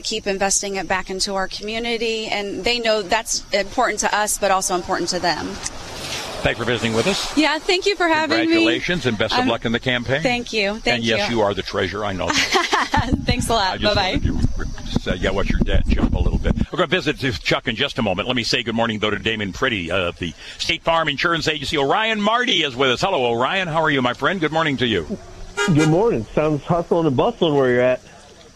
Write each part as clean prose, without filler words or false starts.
keep investing it back into our community, and they know that's important to us, but also important to them. Thanks for visiting with us. Yeah, thank you for having me. Congratulations and best of luck in the campaign. Thank you. And yes, you are the treasurer. I know that. Thanks a lot. Bye-bye. What's your debt? Jump a little bit. We're going to visit Chuck in just a moment. Let me say good morning, though, to Damon Pretty of the State Farm Insurance Agency. Orion Marty is with us. Hello, Orion. How are you, my friend? Good morning to you. Good morning. Sounds hustling and bustling where you're at.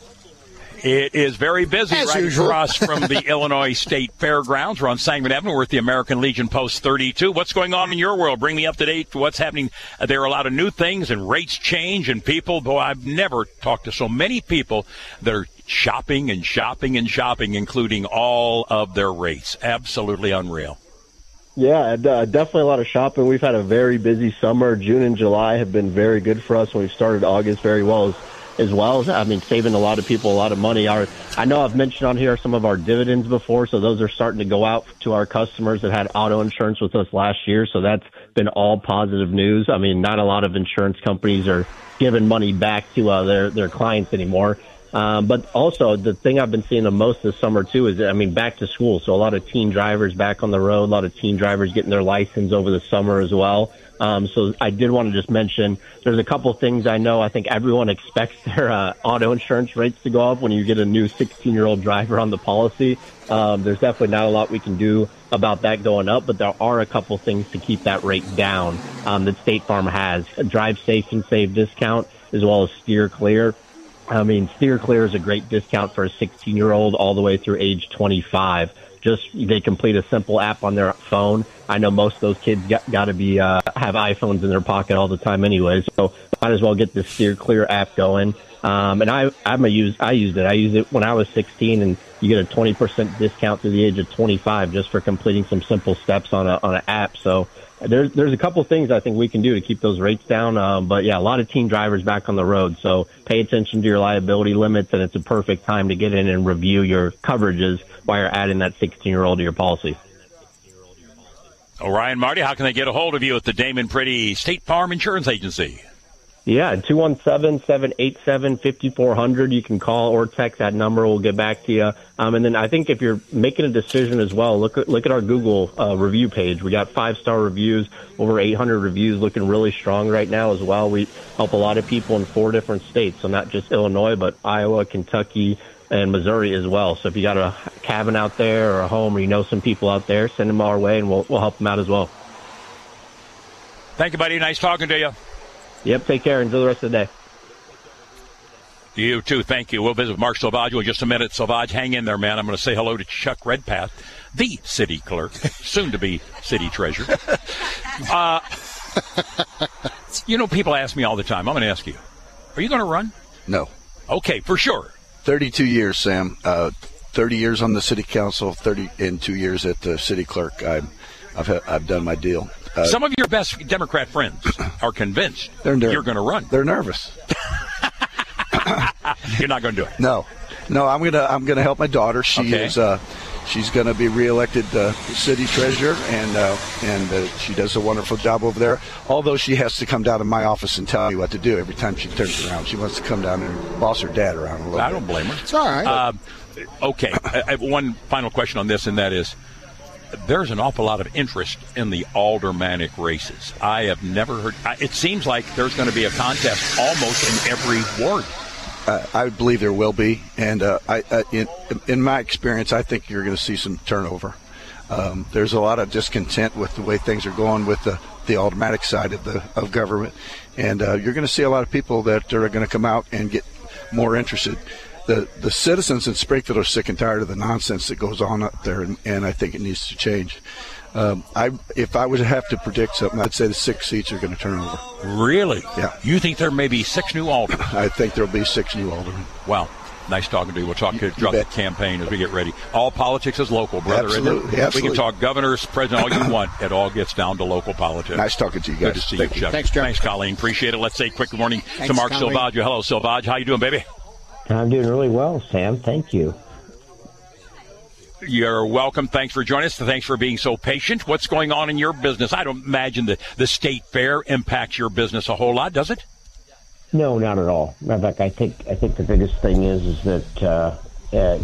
It is very busy As right usual. across from the Illinois State Fairgrounds. We're on Sangamon Avenue. We're at the American Legion Post 32. What's going on in your world? Bring me up to date to what's happening. There are a lot of new things, and rates change, and people, boy, I've never talked to so many people that are shopping and shopping and shopping, including all of their rates. Absolutely unreal. Yeah, definitely a lot of shopping. We've had a very busy summer. June and July have been very good for us. We've started August very well as well. I mean, saving a lot of people a lot of money. I know I've mentioned on here some of our dividends before, so those are starting to go out to our customers that had auto insurance with us last year, so that's been all positive news. I mean, not a lot of insurance companies are giving money back to their clients anymore. But also, the thing I've been seeing the most this summer, too, is, back to school. So a lot of teen drivers back on the road, a lot of teen drivers getting their license over the summer as well. So I did want to just mention there's a couple things I know. I think everyone expects their auto insurance rates to go up when you get a new 16-year-old driver on the policy. There's definitely not a lot we can do about that going up, but there are a couple things to keep that rate down that State Farm has. A Drive Safe and Save discount as well as Steer Clear. Steer Clear is a great discount for a 16-year-old all the way through age 25. Just they complete a simple app on their phone. I know most of those kids got to be have iPhones in their pocket all the time anyway, so might as well get this Steer Clear app going. And I used it. I used it when I was 16, and you get a 20% discount through the age of 25 just for completing some simple steps on an app. So there's a couple things I think we can do to keep those rates down. But yeah, a lot of teen drivers back on the road. So pay attention to your liability limits, and it's a perfect time to get in and review your coverages while you're adding that 16-year-old to your policy. Orion Marty, how can they get a hold of you at the Damon Pretty State Farm Insurance Agency? Yeah, 217-787-5400. You can call or text that number. We'll get back to you. And then I think if you're making a decision as well, look at our Google review page. We got 5-star reviews, over 800 reviews, looking really strong right now as well. We help a lot of people in 4 different states, so not just Illinois, but Iowa, Kentucky, and Missouri as well. So if you got a cabin out there or a home, or you know some people out there, send them our way, and we'll help them out as well. Thank you, buddy. Nice talking to you. Yep, take care. Enjoy the rest of the day. You too. Thank you. We'll visit with Mark Salvaggio in just a minute. Salvaggio, hang in there, man. I'm going to say hello to Chuck Redpath, the city clerk, soon to be city treasurer. People ask me all the time. I'm going to ask you, are you going to run? No. Okay, for sure. 32 years, Sam. 30 years on the city council, 2 years at the city clerk. I've done my deal. Some of your best Democrat friends are convinced you're going to run. They're nervous. You're not going to do it. No, I'm gonna help my daughter. She's going to be reelected city treasurer, and she does a wonderful job over there. Although she has to come down to my office and tell me what to do every time she turns around. She wants to come down and boss her dad around a little bit. I don't blame her. It's all right. Okay, I have one final question on this, and that is, there's an awful lot of interest in the aldermanic races. I have never heard. It seems like there's going to be a contest almost in every ward. I believe there will be, and in my experience, I think you're going to see some turnover. There's a lot of discontent with the way things are going with the aldermanic side of government, and you're going to see a lot of people that are going to come out and get more interested. The citizens in Springfield are sick and tired of the nonsense that goes on up there, and I think it needs to change. If I would have to predict something, I'd say the 6 seats are going to turn over. Really? Yeah. You think there may be 6 new aldermen? I think there'll be 6 new aldermen. Wow. Nice talking to you. We'll talk about the campaign as we get ready. All politics is local, brother. Absolutely. We can talk governors, president, all you want. It all gets down to local politics. Nice talking to you guys. Good to see you, Chuck. Thanks, Chuck. Thanks, Colleen. Appreciate it. Let's say quick good morning Thanks, to Mark Colleen. Salvaggio. Hello, Salvaggio. How you doing, baby? I'm doing really well, Sam. Thank you. You're welcome. Thanks for joining us. Thanks for being so patient. What's going on in your business? I don't imagine the state fair impacts your business a whole lot, does it? No, not at all. In fact, I think the biggest thing is that